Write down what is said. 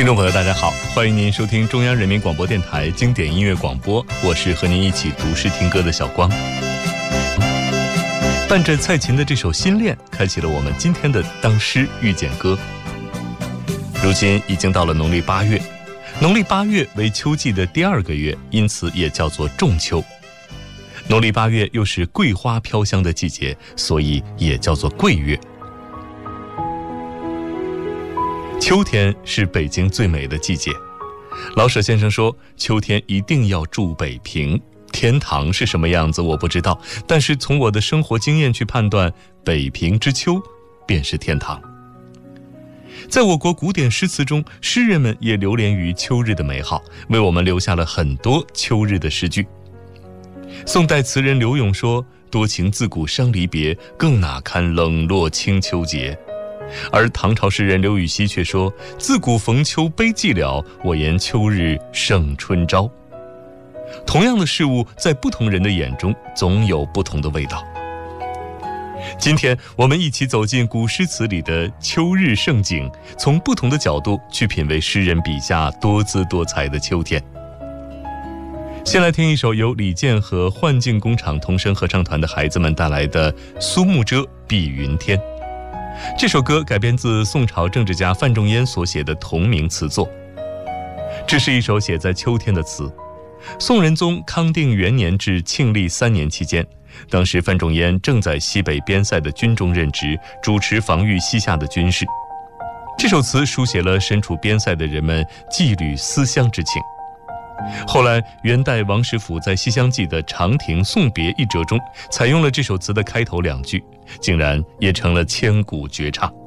听众朋友大家好，欢迎您收听中央人民广播电台经典音乐广播，我是和您一起读诗听歌的小光。伴着蔡琴的这首《心恋》，开启了我们今天的当诗遇见歌。如今已经到了农历8月，农历8月为秋季的第2个月，因此也叫做仲秋。农历8月又是桂花飘香的季节，所以也叫做桂月。秋天是北京最美的季节，老舍先生说，秋天一定要住北平。天堂是什么样子我不知道，但是从我的生活经验去判断，北平之秋便是天堂。在我国古典诗词中，诗人们也流连于秋日的美好，为我们留下了很多秋日的诗句。宋代词人柳永说，多情自古伤离别，更哪堪冷落清秋节。而唐朝诗人刘禹锡却说，自古逢秋悲寂寥，我言秋日胜春朝。同样的事物在不同人的眼中总有不同的味道。今天我们一起走进古诗词里的秋日盛景，从不同的角度去品味诗人笔下多姿多彩的秋天。先来听一首由李健和幻境工厂童声合唱团的孩子们带来的《苏幕遮·碧云天》。这首歌改编自宋朝政治家范仲淹所写的同名词作。这是一首写在秋天的词。宋仁宗康定元年至庆历3年期间，当时范仲淹正在西北边塞的军中任职，主持防御西夏的军事。这首词书写了身处边塞的人们羁旅思乡之情。后来元代王实甫在《西厢记》的《长亭送别》一折中，采用了这首词的开头2句，竟然也成了千古绝唱。